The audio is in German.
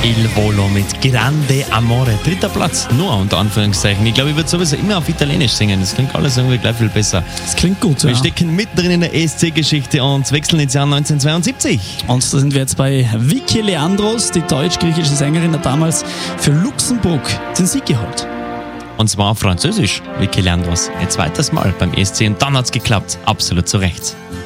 Il Volo mit Grande Amore. 3. Platz, nur unter Anführungszeichen. Ich glaube, ich würde sowieso immer auf Italienisch singen. Das klingt alles irgendwie gleich viel besser. Das klingt gut, ja. Wir stecken mittendrin in der ESC-Geschichte und wechseln ins Jahr 1972. Und da sind wir jetzt bei Vicky Leandros. Die deutsch-griechische Sängerin hat damals für Luxemburg den Sieg geholt. Und zwar auf Französisch, Vicky Leandros. Ein zweites Mal beim ESC und dann hat's geklappt. Absolut zu Recht.